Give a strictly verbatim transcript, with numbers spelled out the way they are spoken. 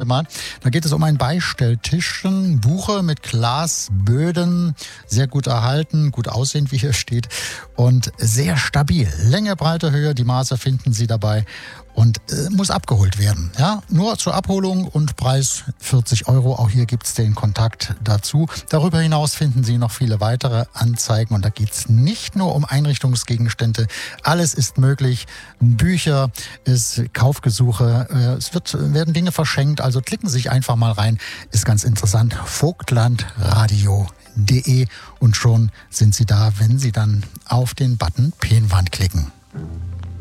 Demand. Da geht es um ein Beistelltischchen, Buche mit Glasböden, sehr gut erhalten, gut aussehend, wie hier steht, und sehr stabil. Länge, Breite, Höhe, die Maße finden Sie dabei und äh, muss abgeholt werden. Ja, nur zur Abholung und Preis vierzig Euro. Auch hier gibt es den Kontakt dazu. Darüber hinaus finden Sie noch viele weitere Anzeigen und da geht es nicht nur um Einrichtungsgegenstände. Alles ist möglich. Bücher, es Kaufgesuche, äh, es wird, werden Dinge verschenkt. Also klicken Sie sich einfach mal rein. Ist ganz interessant. Vogtlandradio punkt de und schon sind Sie da, wenn Sie dann auf den Button Pinnwand klicken.